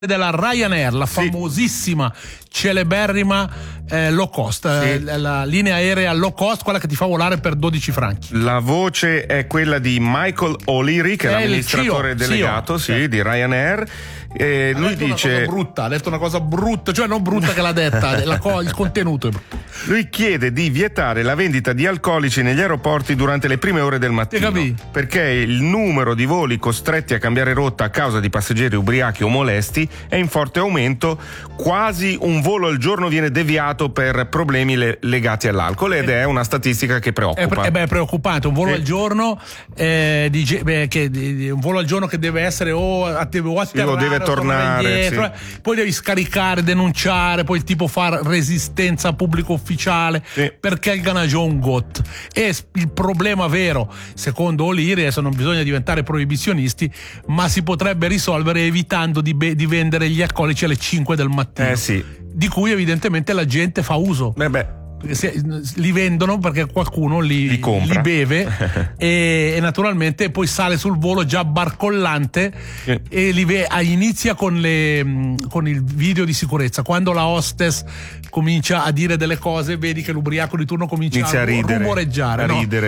della Ryanair, la famosissima, celeberrima low cost, la linea aerea low cost, quella che ti fa volare per 12 franchi. La voce è quella di Michael O'Leary, che è l'amministratore delegato di Ryanair. Lui dice: ha detto una cosa brutta, cioè non brutta che l'ha detta, il contenuto è brutto. Lui chiede di vietare la vendita di alcolici negli aeroporti durante le prime ore del mattino, perché il numero di voli costretti a cambiare rotta a causa di passeggeri ubriachi o molesti è in forte aumento. Quasi un volo al giorno viene deviato per problemi legati all'alcol, ed è una statistica che preoccupa. È preoccupante. Un volo al giorno un volo al giorno che deve essere o atterrare, deve tornare, poi devi scaricare, denunciare, poi il tipo fa resistenza a pubblico ufficiale perché il ganagione got. E il problema vero, secondo O'Leary, adesso non bisogna diventare proibizionisti, ma si potrebbe risolvere evitando di vendere gli alcolici alle 5 del mattino, di cui evidentemente la gente fa uso. Li vendono perché qualcuno li beve e naturalmente poi sale sul volo già barcollante e inizia con il video di sicurezza. Quando la hostess comincia a dire delle cose, vedi che l'ubriaco di turno comincia a rumoreggiare,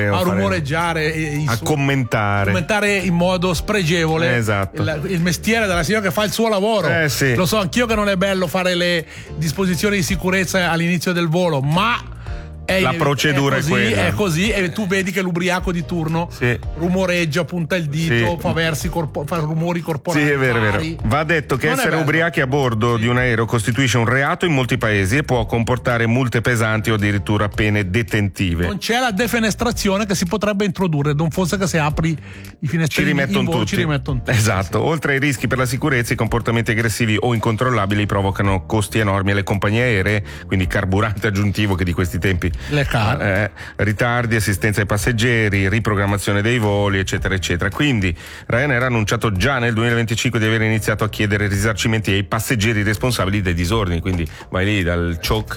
a commentare in modo spregevole. Il mestiere della signora che fa il suo lavoro. Lo so anch'io che non è bello fare le disposizioni di sicurezza all'inizio del volo, ma la procedura è quella. È così, e tu vedi che l'ubriaco di turno rumoreggia, punta il dito, fa rumori corporali. È vero. Va detto che essere ubriachi a bordo di un aereo costituisce un reato in molti paesi e può comportare multe pesanti o addirittura pene detentive. Non c'è la defenestrazione che si potrebbe introdurre, non fosse che se apri i finestrini ci rimettono tutti. Esatto. Oltre ai rischi per la sicurezza, i comportamenti aggressivi o incontrollabili provocano costi enormi alle compagnie aeree, quindi carburante aggiuntivo, che di questi tempi ritardi, assistenza ai passeggeri, riprogrammazione dei voli, eccetera eccetera. Quindi Ryanair ha annunciato già nel 2025 di aver iniziato a chiedere risarcimenti ai passeggeri responsabili dei disordini. Quindi vai lì dal choke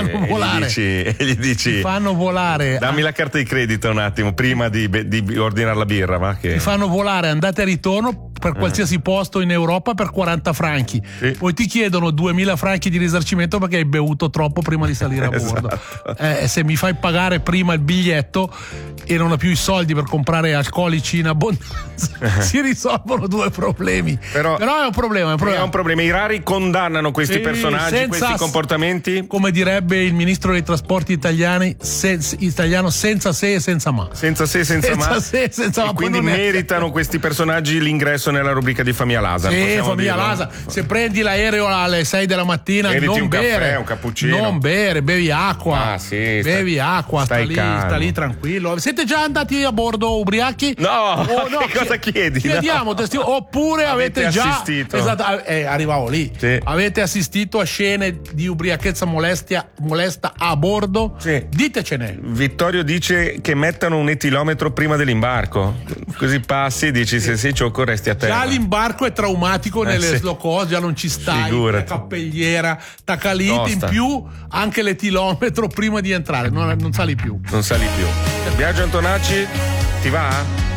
e gli dici fanno volare, dammi la carta di credito un attimo prima di ordinare la birra, va, che ti fanno volare andata e ritorno per qualsiasi posto in Europa per 40 franchi. Poi ti chiedono 2000 franchi di risarcimento perché hai bevuto troppo prima di salire a bordo. Se mi fai pagare prima il biglietto e non ho più i soldi per comprare alcolici in abbondanza, si risolvono due problemi. Però è un problema. I rari condannano questi personaggi, questi comportamenti. Come direbbe il ministro dei trasporti italiano, senza se e senza ma. Senza se e senza ma. E quindi meritano questi personaggi l'ingresso nella rubrica di Famiglia Lasa. Famiglia Lasa. Se prendi l'aereo alle 6 della mattina, non bere, caffè, un cappuccino. Non bere, bevi acqua. Bevi acqua, sta lì tranquillo. Siete già andati a bordo ubriachi? No, che cosa chiedi? Chiediamo, oppure avete già assistito? Esatto, arrivavo lì. Avete assistito a scene di ubriachezza molesta a bordo? Ditecene. Vittorio dice che mettano un etilometro prima dell'imbarco, così passi, dici se sei ciocco resti a terra. Già l'imbarco è traumatico nelle slow cost, già non ci stai. La cappelliera, tacaliti, in più anche l'etilometro prima di entrare, non sali più. Biagio Antonacci, ti va?